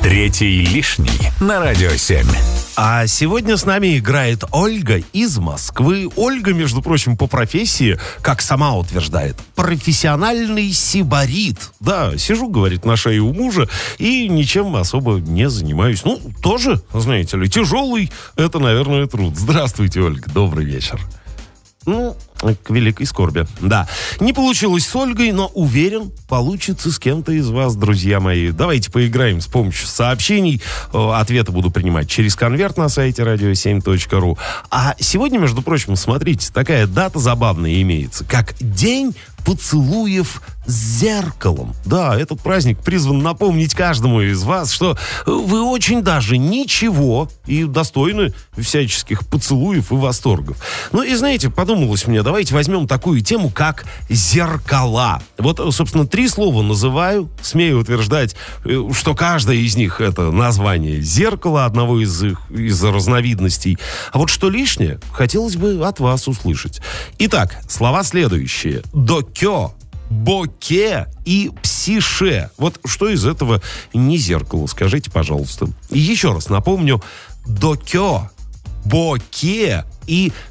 Третий лишний на Радио 7. А сегодня с нами играет Ольга из Москвы. Ольга, между прочим, по профессии, как сама утверждает, профессиональный сибарит. Да, сижу, говорит, на шее у мужа и ничем особо не занимаюсь. Ну, тоже, знаете ли, тяжелый, это, наверное, труд. Здравствуйте, Ольга, добрый вечер. Ну, к великой скорби. Да, не получилось с Ольгой, но уверен, получится с кем-то из вас, друзья мои. Давайте поиграем с помощью сообщений. Ответы буду принимать через конверт на сайте radio7.ru. А сегодня, между прочим, смотрите, такая дата забавная имеется, как День поцелуев с зеркалом. Да, этот праздник призван напомнить каждому из вас, что вы очень даже ничего и достойны всяческих поцелуев и восторгов. Ну и знаете, подумалось мне, давайте возьмем такую тему, как зеркала. Вот, собственно, 3 слова называю, смею утверждать, что каждое из них это название зеркала, одного из разновидностей. А вот что лишнее, хотелось бы от вас услышать. Итак, слова следующие. Докё, боке и псише. Вот что из этого не зеркало, скажите, пожалуйста. И еще раз напомню. Докё, боке и